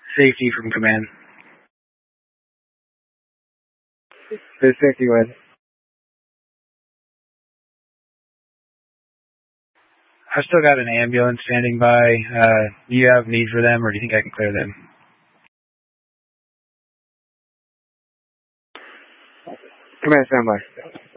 Safety from command. There's safety with. I've still got an ambulance standing by. Do you have need for them, or do you think I can clear them? Command, stand by.